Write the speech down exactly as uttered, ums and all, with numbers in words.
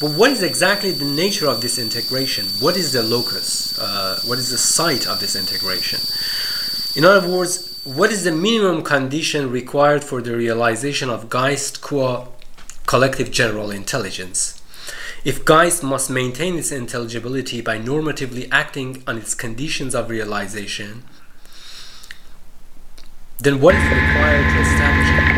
But what is exactly the nature of this integration? What is the locus? Uh, what is the site of this integration? In other words, what is the minimum condition required for the realization of Geist qua collective general intelligence? If Geist must maintain its intelligibility by normatively acting on its conditions of realization, then what is required to establish it?